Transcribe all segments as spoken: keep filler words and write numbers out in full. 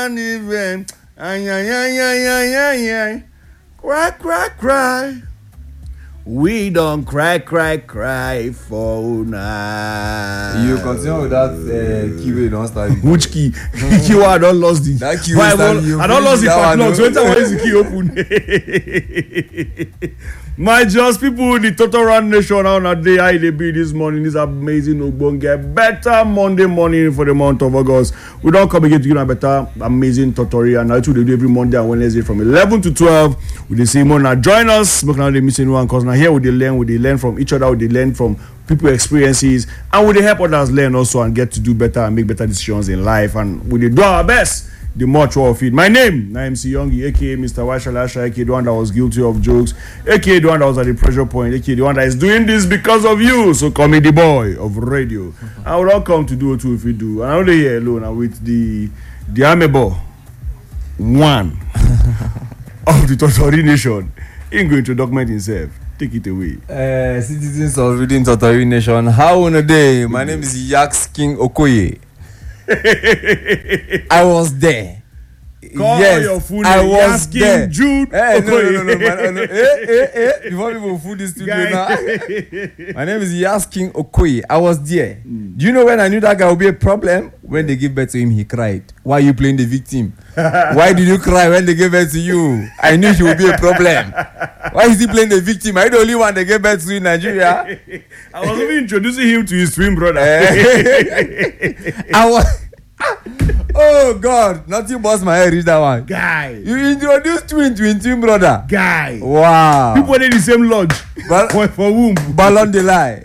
event. Ay, ay, ay, ay, ay, ay, ay. Cry, cry, cry. We don't cry, cry, cry for now. You continue with that uh, key way, don't start with. Which key? Key I don't lost the. That key Why, start you I don't lost the padlock. So no. when is the key open? My just people, the Total Run Nation on a day I they be this morning. This amazing Ogbonge better Monday morning for the month of August. We don't come again to give a better amazing tutorial. Now to do every Monday and Wednesday from eleven to twelve with the same one. Now join us. Make now they missing one because now here we they learn, we they learn from each other, we they learn from people experiences, and we they help others learn also and get to do better and make better decisions in life, and we they do our best. The much of it. My name, I M C Youngie, aka Mister Washalasha, aka the one that was guilty of jokes, aka the one that was at the pressure point, aka the one that is doing this because of you. So call me the boy of radio. I will not come to do what if you do. And I'm only here alone and with the the amiable one of the Totori Nation. He going to document himself. Take it away. Uh, citizens of Reading Totori Nation, how on a day? My name is Yaks King Okoye. I was there. Call yes, your full I name. was Asking there. Jude Hey, no, Okoye. no, no, no, man, no. Hey, hey, hey. Before people fool this studio now. My name is Yasking Okoye. I was there. Mm. Do you know when I knew that guy would be a problem? When they gave birth to him, he cried. Why are you playing the victim? Why did you cry when they gave birth to you? I knew he would be a problem. Why is he playing the victim? Are you the only one that gave birth to in Nigeria? I was even introducing him to his twin brother. I was. Oh God, nothing but my head reach that one. Guy. You introduced twin twin twin brother. Guy. Wow. People in the same lodge. But for, for whom? Ballon de lie.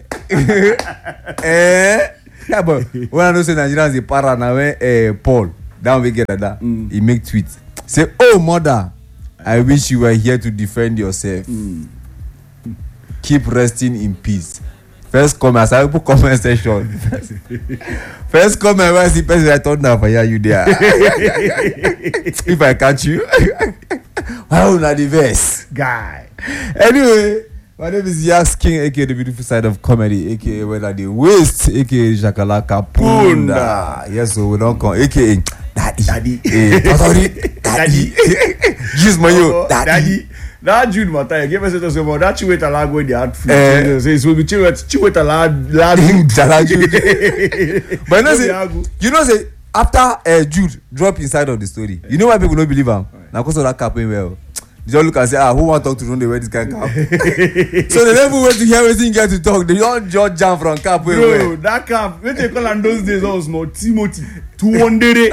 Eh? Yeah, but when I know say Nigerians is para now, when uh, Paul down we get like that, mm. he make tweets. Say, oh mother, I wish you were here to defend yourself. Mm. Keep resting in peace. First comment, I put comment section. First comment, where I see person I thought now for you there. If I catch you, why would not the verse? Guy. Anyway, my name is Yaks King, aka the beautiful side of comedy, aka whether the waste, aka Shakalaka Punda. Yes, so we don't call aka Daddy. Daddy. Eh, Daddy. Daddy. Use my yo. Daddy. That Jude Matai gave us a say about that Chiweta lag where they had food. Uh, so it will be Chiweta lag lag Jude. But you know say, you know say after uh, Jude drop inside of the story, you know why people don't believe him? Now because of that cap well. They just look and say, ah, who want to talk to run the way this guy cap? So they never wait to hear everything get to talk. They don't just jump from cap. Bro, way. That cap, when they call on those days, was more Timothy. two hundred.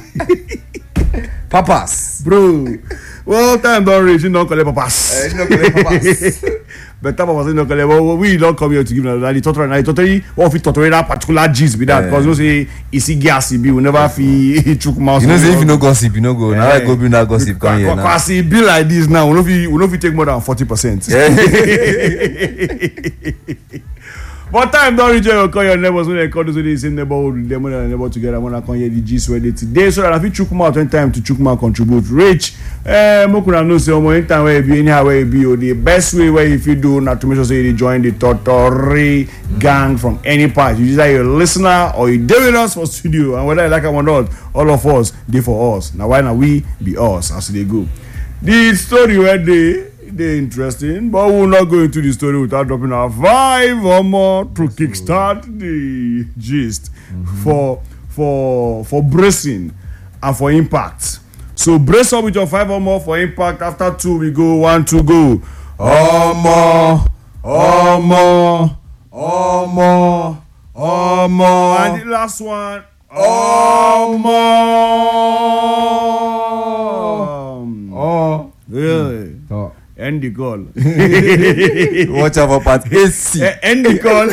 Papas. Bro. Well, time don't reach, you don't call it papas. Uh, you don't call it papas. But time papas, you don't call it. Well, we don't come here to give them the total. I totally, what if totally that particular gist with that? Because you say, it's a gassy, we never feel chook mouse. You know, say if you no gossip, you no go. Now I go bring that gossip. Come here now. Because it be like this now, we don't feel, we don't feel take more than forty percent. But time don't reach your call your neighbors when they call those in the same neighborhood with them when they're neighbor together. When I come here the gist where they today, so that if you chook out one time to chook out contribute rich. Eh, mo kuna know say omo anytime where you be anyhow where you be, or the best way where if you do not to make sure say you join the Totori gang from any part. You either you're a listener or you deal with us for studio, and whether you like it or not, all of us they for us. Now why not we be us as they go? The story where they they interesting, but we'll not go into the story without dropping our five or more to kickstart the gist mm-hmm. for for for bracing and for impact. So brace up with your five or more for impact. After two, we go one, two, go. Omo, omo, omo, omo, and the last one, omo. Oh, really? Oh. End the call. Watch out for part A C. End the call.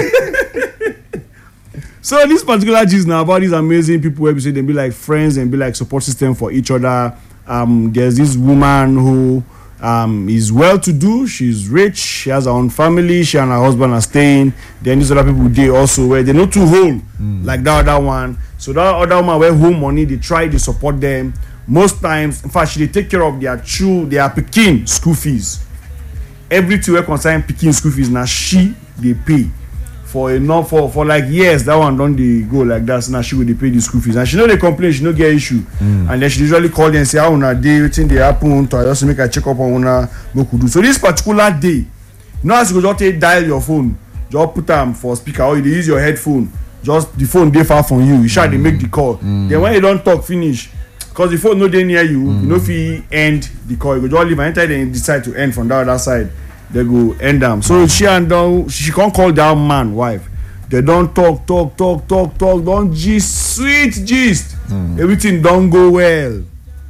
So this particular gist now about these amazing people where we say they be like friends and be like support system for each other. Um, there's this woman who um is well to do. She's rich. She has her own family. She and her husband are staying. Then these other people they also where they're not too whole mm. like that other one. So that other woman where home money they try to support them. Most times, in fact, she they take care of their children, their pikin school fees. Everything where concern pikin school fees now she they pay for enough for for like years. That one don dey go like that. So now she go dey pay the school fees, and she no dey complain. She no get issue, mm. and then she usually call them and say how una dey, wetin dey happen, to just make I check up on una make we do. So this particular day, you know as you go just take dial your phone, just put am for speaker, or you dey use your headphone. Just the phone dey far from you. You sha dey mm. make the call. Mm. Then when you don talk finish. Because the phone no dey near you, mm. you know fit end the call. You go just leave and anytime they decide to end from that other side, they go end them. So mm. she and don she can't call that man wife. They don't talk, talk, talk, talk, talk, don't gist, sweet gist. Mm. Everything don't go well.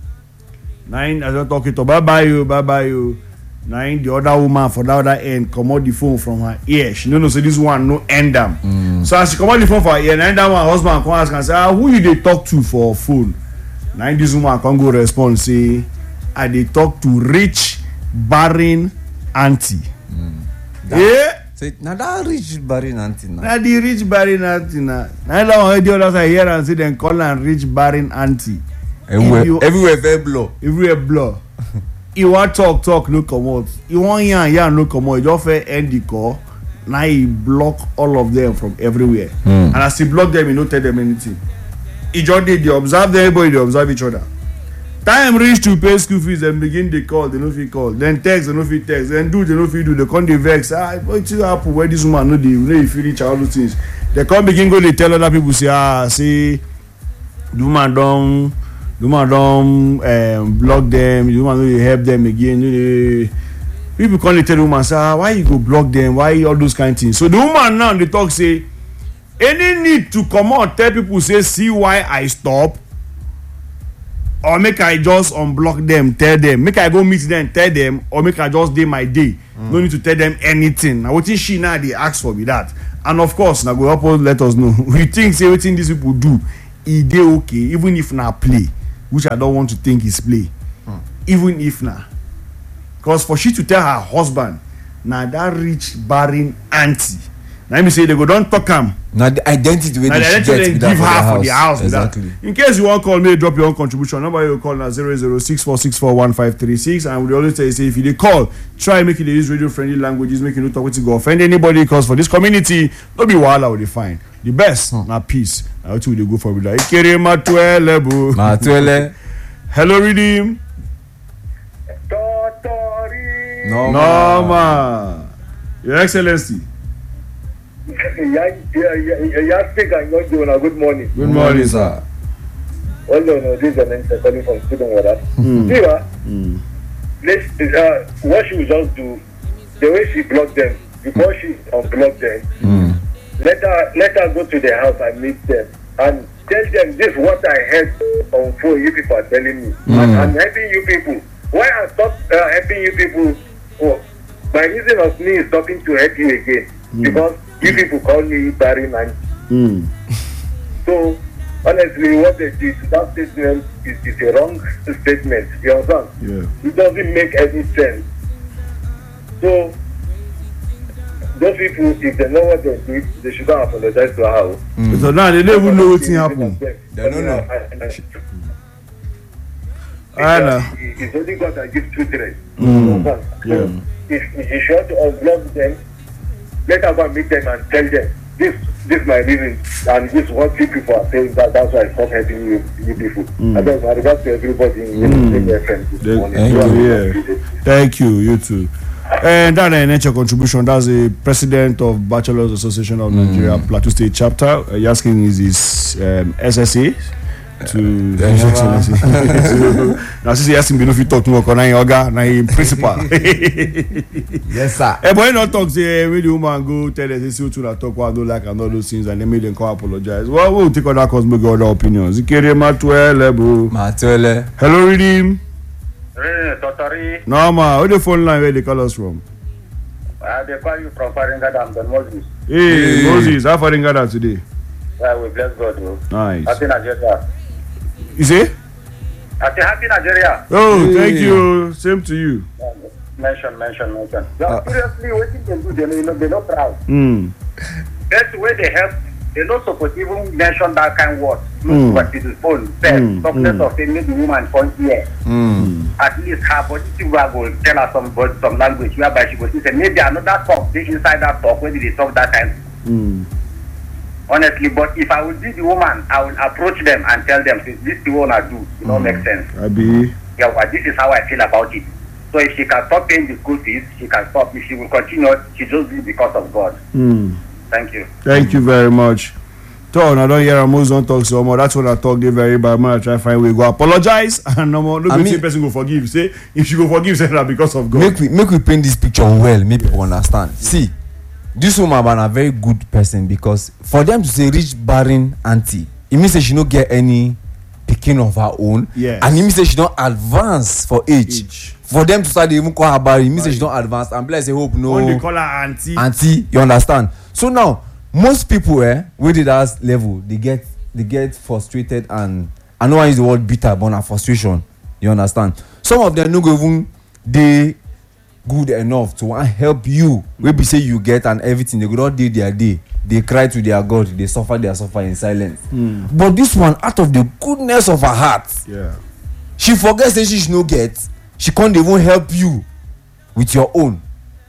Nine as I talk it to bye bye you, bye bye you. Nine the other woman for the other end come out the phone from her ear. She don't know say this one no end them. Mm. So as she come out the phone for her ear, nine that one husband come ask and say, ah, who you they talk to for phone? Now this woman can go respond say I dey talk to rich barren auntie. Mm. Yeah. Say now that rich barren auntie now. Now the rich barren auntie now. Now that one the others I hear and say them call her rich barren auntie. Everywhere, you, everywhere fair blow. Everywhere blow. You want talk talk no come out. You want yarn yarn no come out. You just fair end the call. Now he block all of them from everywhere. Mm. And as he block them, he no tell them anything. Each other they observe them, everybody they observe each other. Time reach to pay school fees, then begin the call, they no fit call. Then text, they no fit text. Then do, they no fit do. They come they vex. Ah, what happen? Where this woman no dey? You know if you reach all those things. They come begin go. They tell other people say, ah, say, the woman don, the woman don um, block them. The woman no dey help them again. They, people come they tell the woman say, ah, why you go block them? Why all those kind of things? So the woman now they talk say. Any need to come out tell people say see why I stop or make I just unblock them tell them make I go meet them tell them or make I just dey my day mm. no need to tell them anything. Na wetin she now dey ask for be that, and of course na go help us let us know we think say wetin these people do e dey okay even if na play, which I don't want to think is play, mm. even if na because for she to tell her husband na that rich barren auntie. Let me say they go don't talk am. Now the identity wey they she get give her for the house. Exactly. In case you want call me, drop your own contribution. Number you call now zero zero six four six four one five three six. And we always tell you say if you dey call, try make it use radio friendly languages, make you no talk wetin go offend anybody. Because for this community, no be wahala we dey find. The best hmm. na peace. Na wetin we dey go for with that. Ikere Matuele bo. Matuele. Hello Redeem. Totori. No Norma. Your Excellency. Yeah, yeah, yeah, yeah, speak and not doing a good morning. Good morning, sir. Well, no, no, this is an answer calling from student water. Here, let's, uh, what she will just do, the way she blocked them, before she unblocked them, mm. let her let her go to their house and meet them and tell them this is what I heard on phone you people are telling me. Mm. And I'm helping you people. Why I stop uh, helping you people? Oh, my reason of me is stopping to help you again. Mm. Because you people call me Barry man. Mm. So honestly, what they did, that statement is, is a wrong statement. You understand? Yeah. It doesn't make any sense. So those people, if they know what they did, they should not apologize to her. Mm. So now they don't even know what's happening. They don't know. I know. It's only God that gives children. Mm. So if, if you should to unblock them, let her go and meet them and tell them this this is my reason and this is what you people are saying, that that's why I stop helping you, you people. Mm. I don't know, regards to everybody in mm. their friends this morning. Thank you, yeah. Thank you, you too. And that is nature contribution. That's the president of Bachelors Association of Nigeria, mm. Plateau State chapter. Uh, Yaskin is his um, S S A to His Excellency. Now, since Yaskin be no fit talk to work on Oga, na him principal. Yes, sir. Eh, but he not talk say when the woman go tell them say to talk what I don't like and all those things, and they make them come apologize. Well, we'll take other cause, make other opinions. Ikere Matuele, bro. Matuele. Hello, Redeem. Hey, Totori. No, ma. Where the phone line where they call us from? Uh, they call you from Faringada and Don Moses. Hey, hey, Moses, how Faringada today? Yeah, we bless God, bro. Nice. Happy Nigeria. You say? Happy, happy Nigeria. Oh, hey. Thank you. Same to you. Yeah, mention, mention, mention. Uh, seriously, what they do, they know, they know proud. Mm. That's the way they help. They not supposed to even mention that kind of word. Mm. But it is phone. First, Mm. softness Mm. of the make the woman point here. Mm. At least her body will tell her some some language whereby she goes say maybe another talk they inside that talk when they talk that time Mm. Honestly, but if I would be the woman, I will approach them and tell them, this is the one I do. It don't make sense. I be. Yeah, but this is how I feel about it. So if she can stop paying the school fees, she can stop. If she will continue, she just do it because of God. Mm. Thank you. Thank you very much. Tom, I don't hear Amos don't talk so much. That's when I talk they very bad. Man, I try to find way go apologize and no more. No I say mean- person go forgive. Say if she go forgive, say that because of God. Make we make we paint this picture well, make people understand. See, this woman been a very good person because for them to say rich barren auntie, it means that she no get any picking of her own. Yes. And it means that she don't advance for age. Age. For them to start dey even call her barren, it means that she don't advance. And bless say hope no. When they call her auntie. Auntie, you understand? So now most people eh wey dey that level they get they get frustrated and I no wan use the word bitter but na frustration, you understand? Some of them no go even dey good enough to wan help you wey be say you get and everything. They go don dey their day, they cry to their God, they suffer their suffer in silence. Mm. But this one out of the goodness of her heart, Yeah. she forget say she no get, she can't even help you with your own.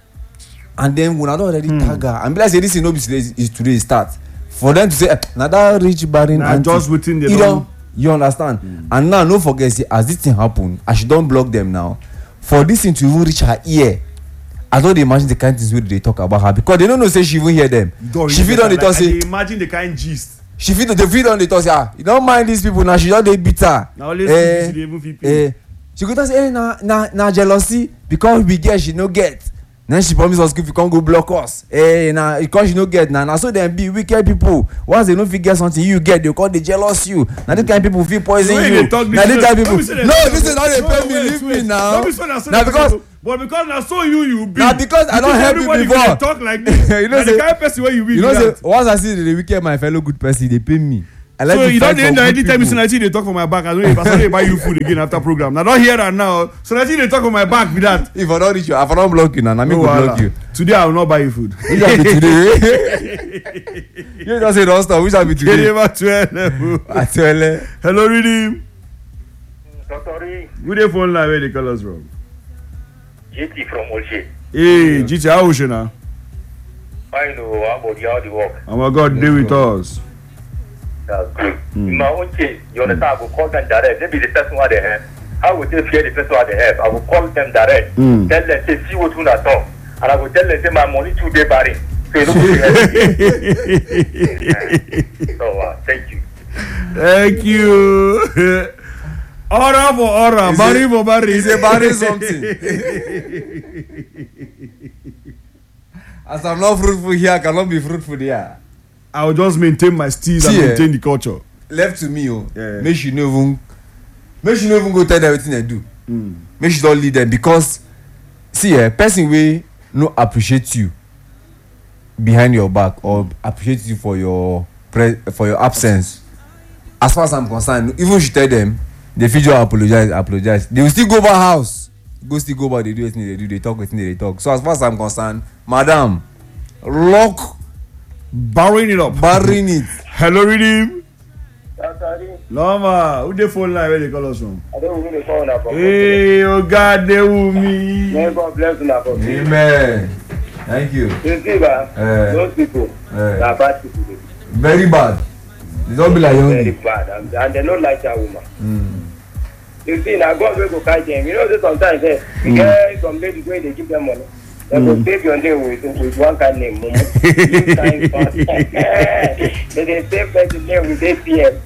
And then when I don already mm. tag her and be like say this thing no be today is today start for them to say eh, na that rich barren Nah, aunty just within the you don- don you understand. Mm. And now no forget say as this thing happen I should don block them now for this thing to even reach her ear. I don dey imagine the kind things wey dey talk about her because they no know say she even hear them. She fit don dey talk say imagine the kind gist. she fit dey fit don dey talk say ah you don mind these people now she don dey bitter. Na only eh, she dey even fit pay. eh, she go talk say eh na na na jealousy because we get she no get. Then she promise us if you can't go block us. Eh, na because you no get now. Now so them be wicked people. Once they don't fit get something you get, they call they jealous you. Now this kind of people feel poison The way you. they talk Now this this way- kind of don't people. be say they No, talk- this is not they No, pay me. wait, Leave wait. me now. Don't be so na so Now they because talk. But because na so you you be. Now because I You don't think help you everybody go before. dey talk like this. You know Na the say- kind of person wey you be. you be know say that. once I see the wicked my fellow good person, they pay me. I like So to you fight don't for end good anytime you see people. Nati they talk for my back. I don't know if I say buy you food again after program. Now don't hear that now. So Nati they talk for my back with that. If I don't reach you, if I don't block you now, I me No go wahala. block you. Today I will not buy you food. Which shall be today? You just say don't stop. Which shall be Get today? over twelve level. I tell you. Hello, Redeem. Doctor E, Good day, phone line. Where they call us from? J T from Olshe. Hey, G T, how is you now? I know how about how the work. Oh my God, stay with us. That's good. In my own case, you understand, I will call them direct. Maybe the person who they have. How would they fear the person who they have? I will call them direct. Mm. Tell them, say, see what you na talk. And I will tell them, say, my money too dey barren. So you don't go to So, uh, thank you. Thank you. Aura for aura, Is Barry it- for Barry. is it Barry something? As I'm not fruitful here, I cannot be fruitful there. I will just maintain my steez and See, eh? maintain the culture. Left to me, oh. Yeah. Make she no even, make she no even go tell them everything they do. Mm. Make she don't lead them because, see, eh, person wey no appreciate you behind your back or appreciate you for your pre for your absence. As far as I'm concerned, even if you tell them, they fit just apologize, apologize. They will still go back house. Go still go back. They do everything they do. They talk everything they talk. So as far as I'm concerned, madam, lock, Barring it up. barring it. Hello, Redeem. Doctor E, Lama, who the phone line where they call us from? I don't really phone up. Hey, oh God, they with me. May God bless you now for me. Amen. Thank you. You see, ba, Eh. those people, Eh. they are bad people. Very bad. They don't be like Very young. bad. And, and they don't like that woman. Mm. You see, now God will go catch them. You know, say sometimes eh, you get some ladies where they give them money. They go save your name with, with one kind name, Momo. Two times fast. They dey save person name with A T M.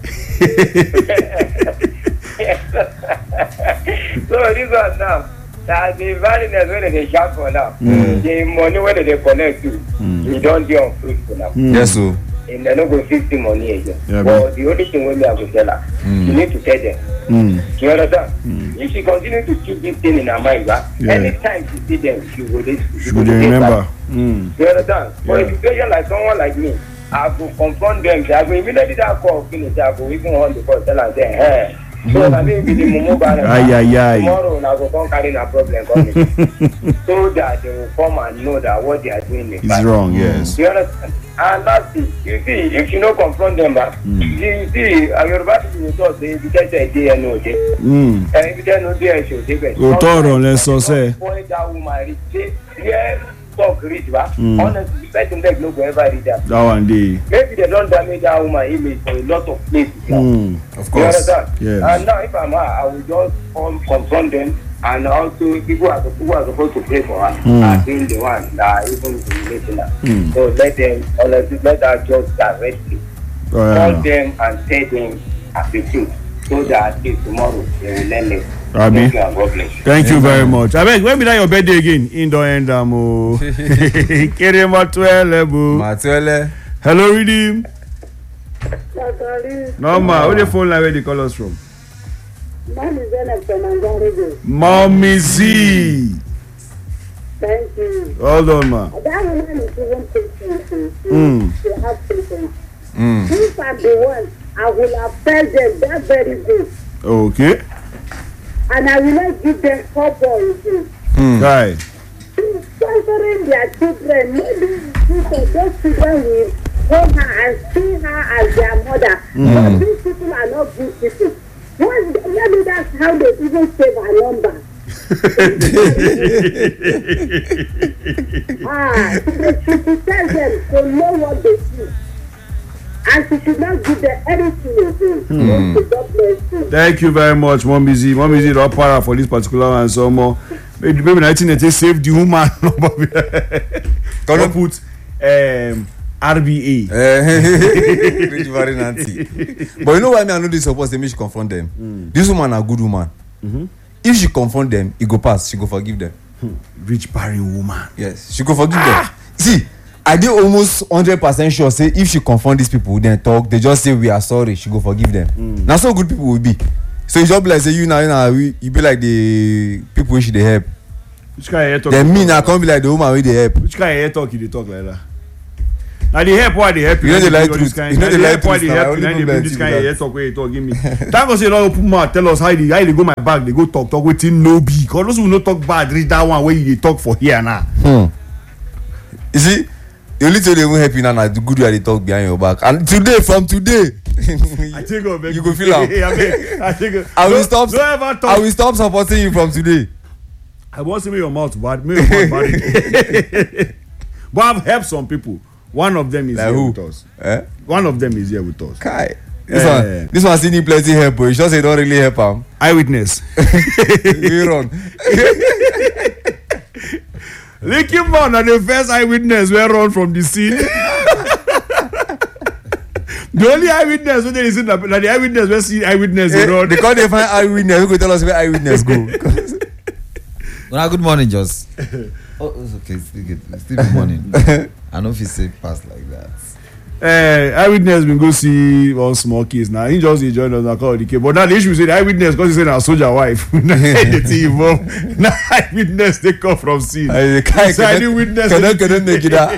So this one now, that the valueness wey they dey shout for now, Mm. the money wey they dey collect too, e don dey unfruitful now. Yes, so. And they no go fit see money again. Yeah, But the only thing wey me I go tell her, Mm. you need to tell them. Mm. You understand? If she continue to keep this thing in her mind, right? Yeah. Anytime she see them, she will dey She would remember. Mm. You understand? But Yeah. if you tell like someone like me, I go confront them. I go immediately that call finish. I go even on the call tell her say, hey. So na me be the mumu balance. Ay, ay, ay. Tomorrow na go come carry na problem come in. So that they will come and know that what they are doing is It's bad. wrong, yes. You understand? And that's it. You see, if you no confront them, ah, you see, uh, Yoruba people will talk say, if you tell say dey no dey, Mm. and if you tell no dey, she dey best. Òótọ́ ọ̀rọ̀ lẹ sọ sẹ́. Point that woman reach say, yeah, talk reach, ba. Mm. Honestly, the person leg no go ever read that. That one day. Maybe they don't damage that woman image for a lot of places. Now. Mm. Of You course. understand? Yes. And now, if I'm her, I will just um, confront them, and also people are who are supposed to pray for her Mm. are being the one that are even humiliating her. Mm. So let them, honestly, let her just directly Oh, call yeah. them and tell them as the truth, so that at least tomorrow they will learn it. Abi. Thank you and God bless you. Thank you very much. Abeg, when be that your birthday again? Indoor end am o. Kerema twelve o. Matuele. Hello, Redeem. Normal. Where the phone line where they call us from? Mom is Zainab from Anzarego. Mommy Z. Thank you. Hold on, ma. That woman is even patient. Mm. She has patience. Mm. If I'm the one, I will have fed them that very day. Okay. And I will not give them cowboys. Mm. Guy. Sponsoring their children, maybe people, those children will hold her and see her as their mother. But these people are not good people. Once, maybe that's how they even save her number. ah, she should tell them to know what they see. And she should not give them anything again. Mm. God bless you. Thank you very much, Mommy Z. Mommy Z don't para for this particular one so more. Maybe maybe nineteen eighty save the woman number. Don't put um R B A. Rich very nancy. But you know why me I know this suppose say me she confront them. Mm. This woman a good woman. Mm-hmm. If she confront them, it go pass. She go forgive them. Hmm. Rich barren woman. Yes, she go forgive ah! them. See, I dey almost hundred percent sure say if she confront these people, then talk, they just say we are sorry. She go forgive them. Mm. Now so good people will be. So you just be like say you now you know we, you be like the people wey she dey help. Which kind of hair talk? Then me now come be like the woman wey dey help. Which kind of hair talk you dey talk like that? Now the help why they help you. You know they like this truth. kind. You know Now they the like help why truth they now. help you. I Now only they know bring this that kind of you hair talk where you talk give me. Thank God say no open mouth tell us how they how they go my back they go talk talk wetin no be. Cause those who no talk bad reach that one where you dey talk for here now. Hmm. You see, the only thing they won't help you now na the good way they talk behind your back. And today, from today, I think of you go feel am. I think I will don't- stop. Don't ever talk. I will stop supporting you from today. I want to make your mouth bad, make your mouth bad. But I've helped some people. One of them is Like here who? with us. Eh? One of them is here with us. Kai. This Eh. one, this one still need plenty help, but you just say don't really help him. Eyewitness. You run. Ricky Man are the first eyewitness we run from the scene. The only eyewitness when they listen, that the eyewitness we see eyewitness they Eh, run. they can't find eyewitness. Who go tell us where eyewitness go? Well, good morning, Joss. Oh, it's okay. Still good. Still good morning. I know if you say pass like that. Uh, eyewitness been go see one small case now. He just dey join us now call the case. But now the issue is say the eyewitness because he say na soldier wife. Now the thing involve. Now eyewitness they come from scene. I Kai So I didn't witness Can it. can make it that?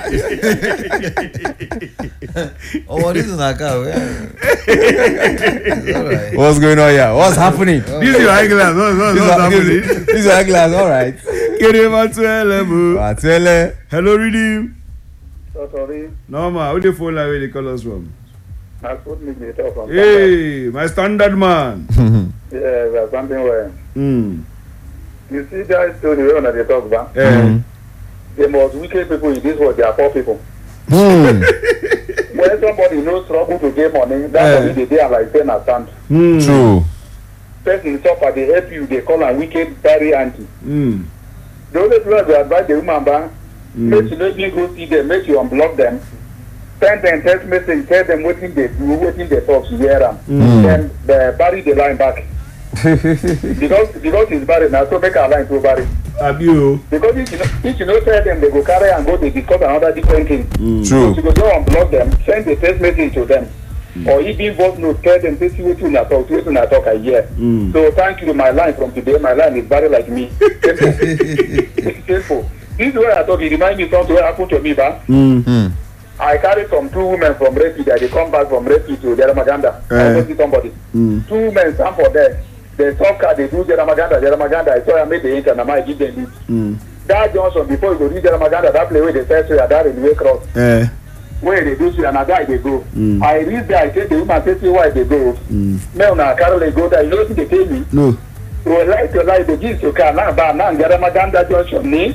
Oh, what is that car? It's all right. What's going on here? What's happening? This is your eyeglass. What's what's This what's is happening? this is eyeglass. All right. Kerema twelve. Atele. Hello, Redeem. So sorry, Normal. Who the phone line where they call us from? I put me the talk from Hey, my standard man. Yeah, we are something where Hmm. you see that story when they talk about. Eh. The most wicked people in this world, they are poor people. Hmm. When somebody knows struggle to get money, that Eh. money they dey like ten a stand. Hmm. True. Person suffer, they help you, they call am wicked, very anti. Hmm. The only people they advise the woman ba, make you no even go see them, make you unblock them. Send them text message, tell them wetin they do, wetin they talk, you hear am. Then they bury the line back. because because it's buried now, so make our line to bury. Abi o. Because if you no if you no tell them, they go carry and go dey discuss another different thing. True. You go go unblock them, send the text message to them. Or even voice note, tell them, say, see what you talk, see what you talk, I hear. Mm. So thank you, my line from today, my line is very like me. Simple. It's simple. This is where I talk, it reminds me something what happened to me, ba. Hmm. Hmm. I carry some two women from Repi, they come back from Repi to Jeramaganda. Eh. I go see somebody. Mm. Two men stand for there. They talk, they do Jeramaganda, Jeramaganda. I saw I made the enter, and I give them this. Hmm. That Johnson, before you go reach Jeramaganda, that place where they first say, that in the way cross. Eh. Where they do see and a guy they go. Mm. I read there, I take the woman, say, see why they go. Mm. Now, now, Carol, they go there. You know what they tell me? No. So, like to like the gist, you can now, but now, Jeramaganda Johnson, me.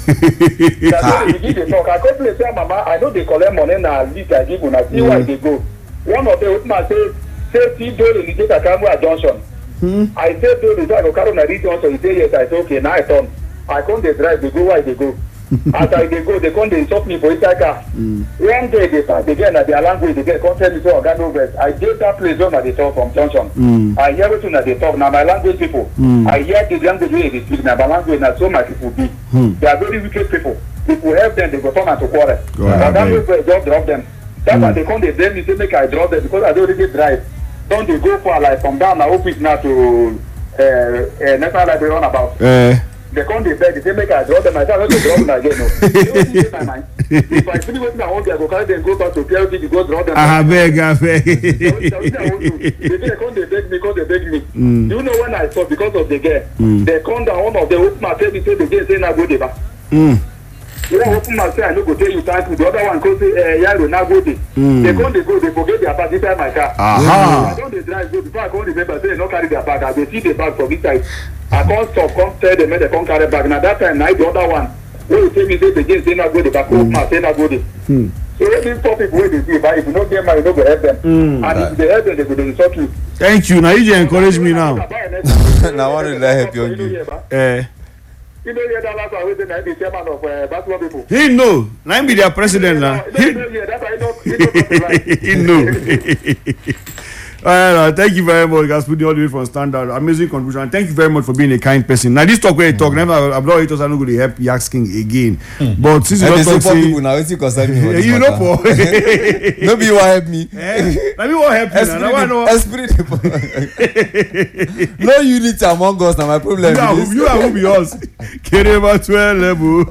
That day they give the talk. I go play say mama, I know they collect money na list I give una see why they go. One of the man say say see do the take Akamwa junction. Hmm. I say do the so I go carry una reach junction. He say yes. I say okay. Now I turn. I come dey drive. They go why they go. As I dey go, they come dey insult me for inside car. Mm. One day they start again na their language they get come tell me say oga no vex. I dey that place where they talk from junction. Mm. I hear wetin na dey talk na my language people. Mm. I hear the language wey they speak na my language na so my people be. Mm. They are very wicked people. If we help them, they go turn am to quarrel. Oga no vex just drop them. That's mm. why they come dey blame me say make I drop them because I don already drive. Don dey go far like from down na office now to uh, uh, National Library runabout. Uh. They come dey beg, they say make I drop them. I say I no go drop them again. No. They don't see my mind. If I finish wetin I wan do, I go carry them go back to P L C to go drop them. I beg, I beg. They say they come dey beg me because they beg me. Mm. You know when I stop because of the girl, mm. they come down one of the open mouth tell me say the girl say na go dey back. Mm. The one open mouth say I no go tell you thank you. The other one come say eh yaro na go dey. Mm. They come dey go, they forget their bag inside my car. Aha. I don dey drive go before I come remember say they no carry their bag. I go see the bag from inside. I can't stop, come tell them, they can't carry back. Now that time, now the other one, when you tell me they begin saying not good, the back of my say not good. So when these four people, when they see, but if you don't get money, you don't go help them. Mm. And if they help them, they will insult you. Thank you. Now you just encourage me now. Now what did I help you? Eh. You know, you're the last one waiting to be chairman of uh, basketball people. He know. Now he be their president now. He know. He know. All right, uh, thank you very much, guys. Putting all the way from Standard, amazing contribution. And thank you very much for being a kind person. Now, this talk where you talk, never I'm not haters. I'm not going to help Yaks King again. Mm. But since you don't talk, say, people now, it's concern me. You know, for nobody will help me. Eh? Let me want help you. Now, I know. Esprit, no unity among us. Now, my problem. You are who you are who be us. Kerema twelve level.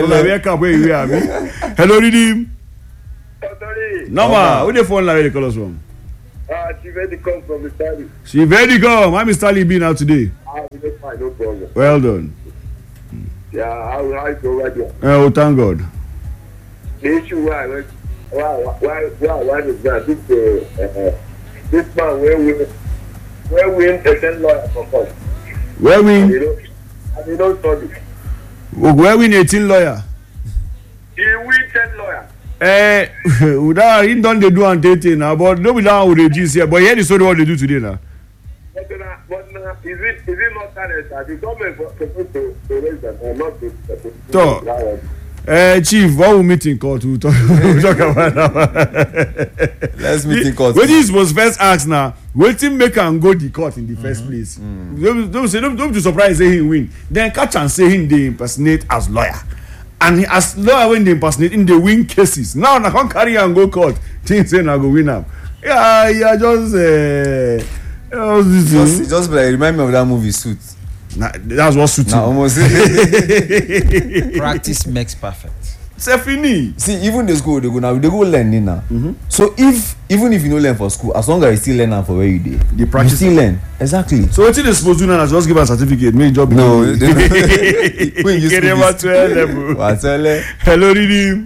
Hello, Redeem. Normal. Who the phone line they call us from? Ah, she very come from the study. She very come. How Mister Lee been out today? Ah, we don't find no problem. Well done. Yeah, how how it go right there? Oh, thank God. The issue why why why why why is that this uh, uh, this man where we where we ten lawyer for court. Where we? And he don't and he don't study. Where we eighteen lawyer? He win ten lawyer. Eh, that he done they do and dating now, but no be that with the G's here. But here the story what they do today now. But now, but now, is it is it not talent that the government supposed to to raise them or not to? So, eh, Chief, what we meeting court to talk, talk about now? Let's meet in court. When this was first asked now, waiting make and go the court in the mm-hmm. first place. Mm. Don't, don't say don't, don't be surprised say he win. Then catch and say him they impersonate as lawyer. And as lawyer when they impersonate in the win cases. Now I can't carry and go court. Things say I go win them. Yeah, yeah, just uh, just, just like remind me of that movie Suit. Nah, that's what Suit. Nah, almost. Practice makes perfect. C'est fini. See, even the school they go now, they go learning now. Mm-hmm. So if even if you don't learn for school, as long as you still learn now for where you did, the practice you still learn. Exactly. So what you supposed to do now is just give a certificate, make job. No, when you get about twelve level. Hello, Redeem.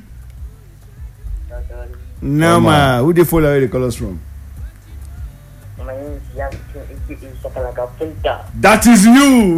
No, ma. Who they follow where they call us from? My name is Yam. That is you.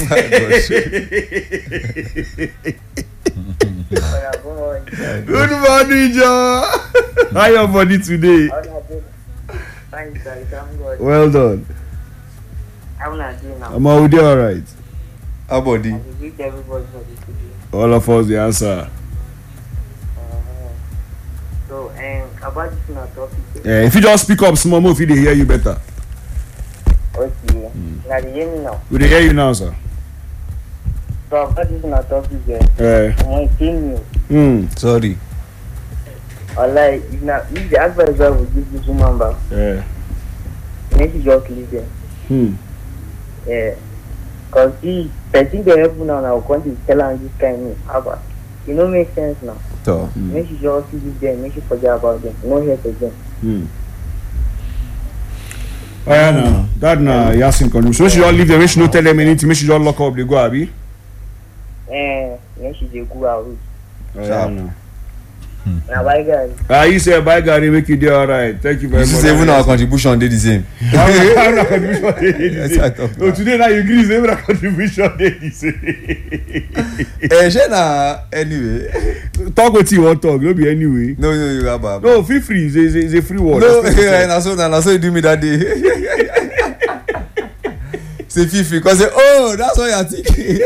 Good morning, Joe. How your body today? Fine, sir. I'm good. Well done. I'm not doing now. I'm already all right. How body? I greet everybody for this video. All of us the answer. Uh, so, um, about this not topic. Yeah, if you just speak up small more, if they hear you better. Okay. Mm. Now they hear me now. We they hear you now, sir. So about this not topic. Yeah. I'm going to tell you. Hmm. Sorry. Or like, if not, if the advisor will give this woman back. Yeah. Maybe just leave them. Hmm. Yeah. Because see, I think they help now, now going to tell her this kind of about. It don't make sense now. So. Hmm. Make sure you just leave them, make sure you forget about them. No help again. Hmm. Oh yeah, no. That na Yasin Konu. So she don't leave them, make she don't tell them anything, make she just lock up, they go, Abi? Eh, make sure they go out. Oh yeah, no. Now, bye guys. Ah, you say bye, Gary, make you do all right. Thank you very You much. see, say even our contribution dey the same. How na contribution dey the Yes, same? I talk Oh, today now you gree say even na contribution dey the same. Eh, shey na anyway. Talk wetin you wan talk, no be anyway. No, no, you have a. No, feel free. It's a, it's a free word. No, eh, na so na na so you do me that day. Say feel free, cause say, oh, that's what you're thinking.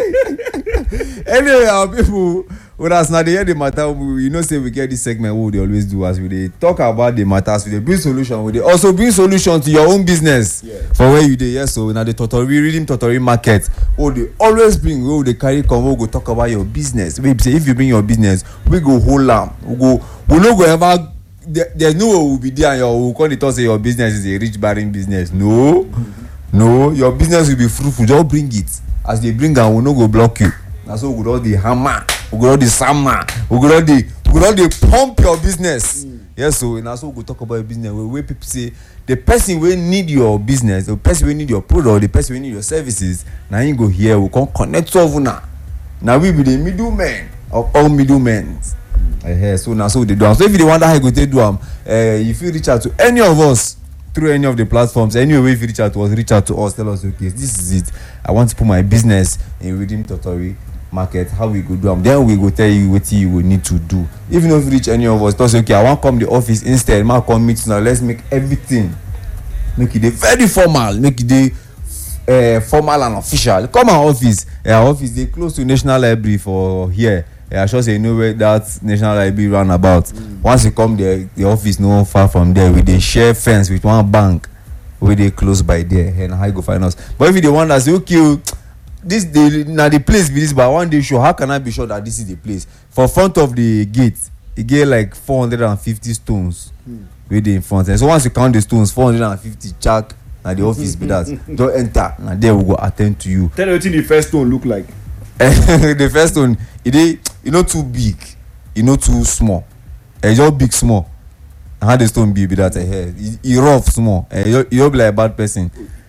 Anyway, our people, when as now they hear the matter, we, you know, say we get this segment what we dey always do as we dey talk about the matters, we dey bring solution, we dey also bring solution to your own business. Yeah. For where you dey, yes, so na the Totori Redeem Totori market, we dey always bring, we dey carry come, we go talk about your business. We say if you bring your business, we go hold am, we go, we no go ever. There, there's no way we will be there and your we call it say your business is a rich barren business. No. No, your business will be fruitful. Just bring it. As they bring am, we no go block you. Na so we go don dey hammer, we go don dey hammer, we go don dey we go don dey pump your business. Mm. Yes, so na so we go talk about your business. Wey wey people say the person wey need your business, the person wey need your product, the person wey need your services, na him go here. We come connect to una. Na we be the middlemen of all middlemen. Uh, so na so we dey do am. So if you dey wonder how you go take do am, uh, you fit reach out to any of us. Through any of the platforms, anyway, if you reach out to us, reach out to us, tell us, okay, this is it. I want to put my business in Redeem Totori market. How we go do them? Then we go tell you what you will need to do. Even if you reach any of us, tell us, okay, I want to come to the office instead. I come meet now. Let's make everything, make it very formal, make it uh, formal and official. Come our office. Our office they close to National Library for here. Yeah, I sure say you know where that National Library run about. Mm. Once you come there, the office no far from there. We dey share fence with one bank where they close by there. And how you go find us? But if you dey wonder, say okay, this the now the place be this, but one day sure how can I be sure that this is the place? For front of the gate, it get like four hundred and fifty stones. Mm. Where they in front. And so once you count the stones, four hundred and fifty check. Now the office be that. Don't enter. Now there we go attend to you. Tell me what the first stone look like. The first one, it dey e no too big, e no too small. E just big small. And how the stone be be that eh? E rough small. E just be like a bad person.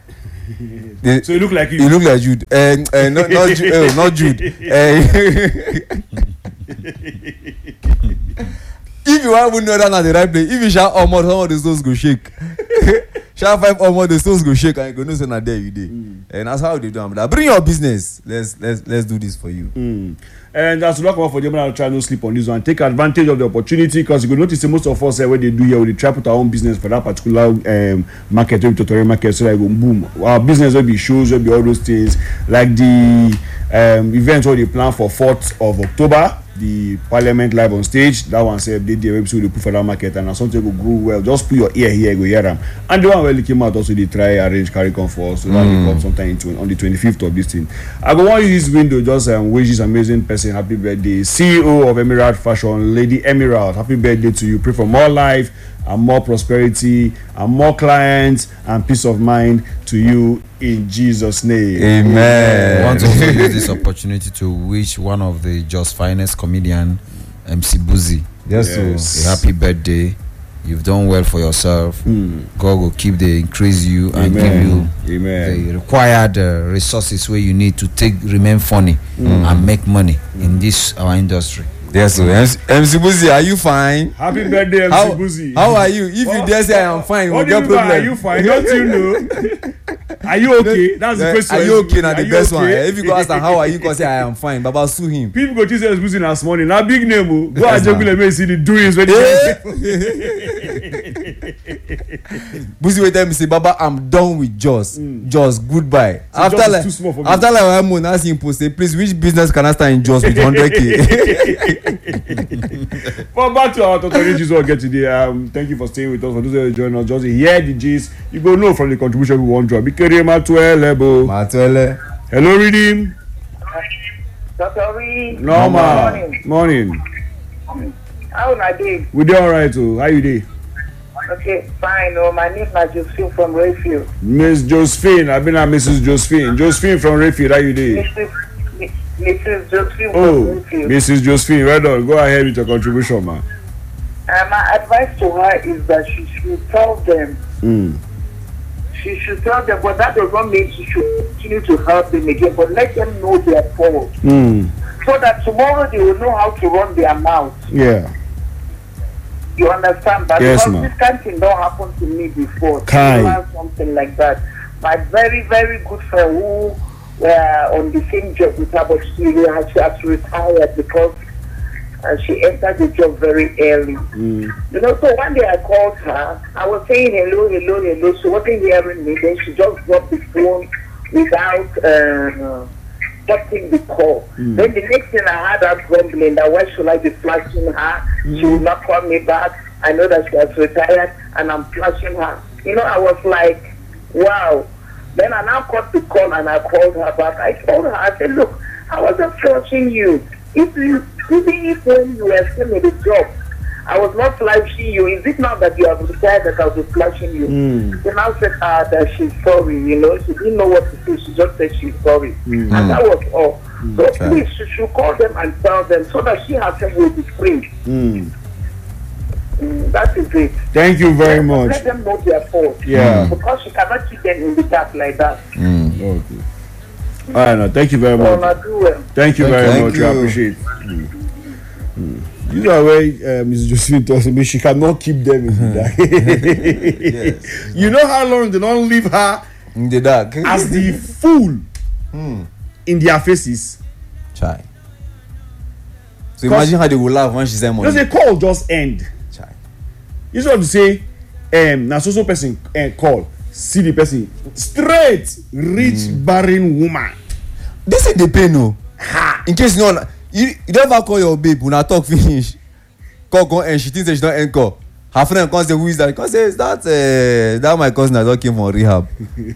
The, so you look like you. You look like Jude. Uh, uh, not not Jude. Uh, not Jude. Uh, if you want to know that at the right place, if you shout omo, some of the stones go shake. Shout five omo, the stones go shake and you go know say na there you dey. Mm. And that's how they do am. Bring your business. Let's let's let's do this for you. Mm. And as luck for them, I'll try no sleep on this one. Take advantage of the opportunity because you go notice that most of us uh, what they do here, we try put our own business for that particular um, market, tutorial market, so that go boom. Our business will be shows, will be all those things like the um, event what they plan for fourth of October. The Parliament live on stage. That one said they did episode they put for that market and something will grow well. Just put your ear here, go hear them. And the one where they came out also they try arrange carry come for us so that mm. they come sometime into on the twenty-fifth of this thing. I go want use this window just um, wish this amazing person happy birthday. C E O of Emerald Fashion, Lady Emerald. Happy birthday to you. Pray for more life and more prosperity and more clients and peace of mind to you in Jesus' name. Amen. I want to also use this opportunity to wish one of the just finest comedian, M C Buzi, yes, yes. a happy birthday. You've done well for yourself. Mm. God will keep the increase you and Amen. give you Amen. the required uh, resources where you need to take remain funny mm. and make money mm. in this our industry. Yes, so M C Buzi, are you fine? Happy birthday, M C How, Buzi. how are you? If what? You dare say I am fine, what we get problem. Are you fine? Don't you know? Are you okay? That's the question. Are you okay? Now the best okay? one. If you go ask them how are you, go say I am fine. Baba sue him. People go to say M C Buzi last morning. Now big name. Oh. Go and just let me see the doings when Buzi will tell me say Baba I'm done with Jos. Mm. Jos goodbye. So after Jos like is too small for me. after like one month, ask him post say please which business can I start in Jos with one hundred k. But back to our Totori gist we get today. Um, thank you for staying with us. For those who join us, just hear the gist. You go know from the contribution we want to drop. Bikere Matuele, bo. Matuele. Hello, Redeem. Totori. Normal. Morning. Morning. How are you? We doing alright, oh. How you doing? Okay, fine. Oh, my name is Josephine from Rayfield. Miss Josephine. I've been at Missus Josephine. Josephine from Rayfield. How you doing? Missus Josephine Oh, from Rayfield. Missus Josephine. Well done. Go ahead with your contribution, man. Uh, my advice to her is that she should tell them. Mm. She should tell them, but that does not mean she should continue to help them again, but let them know their fault. Mm. So that tomorrow they will know how to run their mouth. Yeah. You understand that? Yes, because ma'am. this kind of thing don't happen to me before. Kai. To learn something like that. My very, very good friend who were on the same job with her, but she, has- she has retired because uh, she entered the job very early. Mm. You know, so one day I called her. I was saying hello, hello, hello. She wasn't hearing me. Then she just dropped the phone without uh, getting the call. Mm. Then the next thing I had her grumbling that why should I be flashing her? Mm. She will not call me back. I know that she has retired and I'm flashing her. You know, I was like, wow. Then I now cut the call and I called her back. I told her, I said, look, I wasn't flashing you. If you, even if when you were still in the job, I was not flashing you. Is it now that you have retired that I'll be flashing you? Mm. She now said uh, that she's sorry, you know. She didn't know what to say. She just said she's sorry. Mm. And that was all. So Okay. please, she should call them and tell them so that she herself will be free. Mm. Mm, that is it. Thank you very much. Let them know their fault. Yeah. Because she cannot keep them in the dark like that. Okay. All right, now thank you very So much. now do well. Thank you very Thank much. you. I appreciate. Mm. Mm. You know where uh, Missus Josephine tells me she cannot keep them in the dark. You know how long they don't leave her In the dark. as the fool Hmm. in their faces. Chai. So imagine how they will laugh when she send money. Just a call just end. Chai. You just have to say, um, now so so person uh, call, see the person straight, rich barren woman. This is the pain, no. In case you know, you, you don't ever call your babe when I talk finish. Call go and she thinks that she don't end call. Her friend comes say who is that? Because say is that uh, that my cousin that just came from rehab.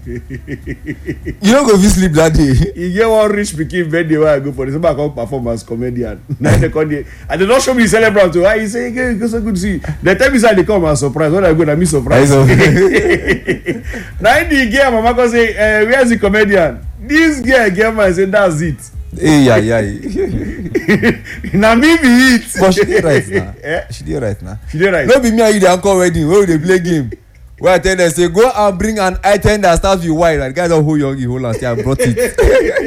You don't go fit sleep that day. You get one rich pikin birthday where I go for this. Somebody come perform as comedian. Now they come there, and they don't show me the celebrant too. I say, "Hey, it's so good to see you." They tell me say they come as surprise. When I go, I miss surprise. Now Now the girl, mama come say, eh, "Where's the comedian?" This girl, girl man say, "That's it." hey, yeah, yeah. Na me be it. But she did right now. Eh? She did right now. She did right. No be me and you dey anchor wedding wey we dey play game. Where I tell them say go and bring an item that starts with Y. Like guys don hold young, you hold am say I brought it.